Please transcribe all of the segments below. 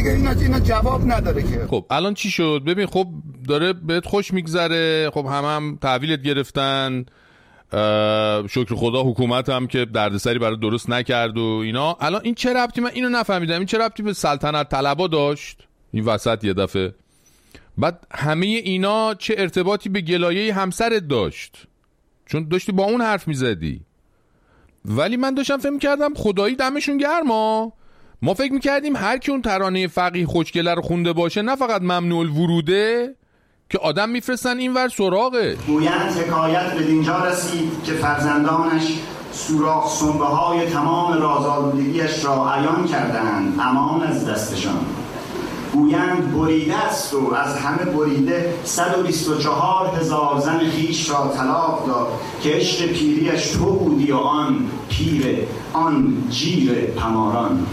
دیگه اینا جواب نداره که. خب الان چی شد؟ ببین خب داره بهت خوش میگذره، خب هم تحویلت گرفتن، شکر خدا حکومت هم که دردسری برای درست نکرد و اینا. الان این چه ربطی، من اینو نفهمیدم، این چه ربطی به سلطنت طلبا داشت این وسط یه دفعه؟ بعد همه اینا چه ارتباطی به گلایه همسرت داشت؟ چون داشتی با اون حرف میزدی. ولی من داشتم فکر می‌کردم خدایی دمشون گرما، ما فکر می‌کردیم هر کی اون ترانه فقیه خوشگله رو خونده باشه نه فقط ممنوع الوروده که آدم میفرستن اینور سراغه. گویند حکایت به دینجا رسید که فرزندانش سوراخ سنبه‌های تمام رازآلودگی‌اش را عیان کردند امان از دستشان. گویند بریده است و از همه بریده 124,000 زن خویش را طلاق داد که عشق پیریش تو بودی و آن پیر آن جیر پماران.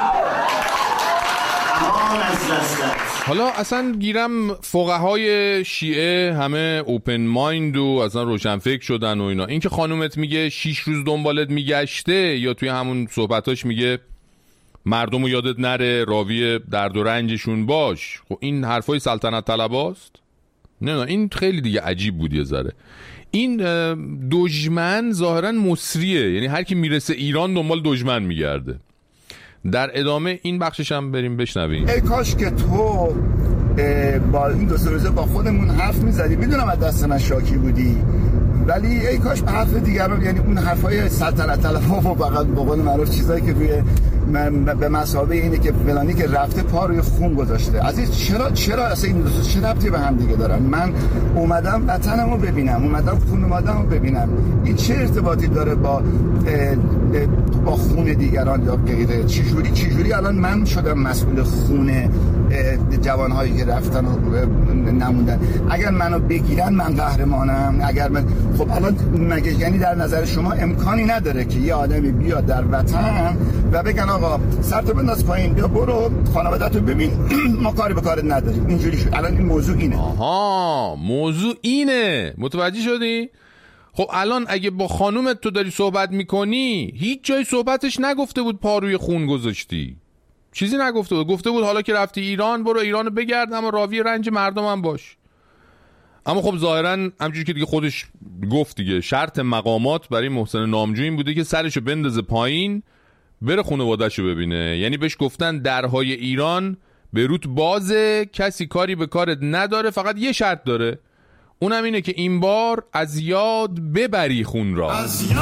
امان از دستت. حالا اصلا گیرم فقهای شیعه همه اوپن مایند و اصلا روشنفکر شدن و اینا. این که خانومت میگه 6 روز دنبالت میگشته یا توی همون صحبتاش میگه مردم رو یادت نره، راوی درد و رنجشون باش، خب این حرفای سلطنت طلباست؟ نه این خیلی دیگه عجیب بود یه ذره. این دژمن ظاهرا مصریه، یعنی هر کی میرسه ایران دنبال دژمن میگرده. در ادامه این بخشش هم بریم بشنویم. ای کاش که تو با این دو سه روزه با خودمون حرف میزدی، میدونم از دست من شاکی بودی، ولی ای کاش به حرف دیگر رو، یعنی اون حرفای سلطنت طلبها و فقط به قول معروف چیزایی که روی به مثابه اینه که فلانی که رفته پا روی خون گذاشته. عزیز چرا اصلا این دو چه ربطی به هم دیگه دارن؟ من اومدم وطنمو ببینم، اومدم خانواده‌مو ببینم، این چه ارتباطی داره با خون دیگران یا غیره؟ چجوری الان من شدم مسئول خون جوانهایی که رفتن و نموندن؟ اگر منو بگیرن من قهرمانم؟ اگر من خب الان مگه یعنی در نظر شما امکانی نداره که یه آدمی بیاد در وطن و بگن آقا سرتو بنداز پایین، بیا برو خانواده‌تو ببین، ما کاری به کارت نداریم؟ اینجوری شد. الان این موضوع اینه. آها موضوع اینه، متوجه شدی؟ خب الان اگه با خانومت تو داری صحبت میکنی، هیچ جای صحبتش نگفته بود پا روی خون گذاشتی، چیزی نگفته بود. گفته بود حالا که رفتی ایران برو ایرانو بگرد اما راوی رنج مردمم باش. اما خب ظاهرا همونجوری که دیگه خودش گفت دیگه شرط مقامات برای محسن نامجو این بوده که سرشو بندازه پایین بره خانواده‌شو ببینه. یعنی بهش گفتن درهای ایران به روت بازه، کسی کاری به کارت نداره، فقط یه شرط داره، اونم اینه که این بار از یاد ببری خون را.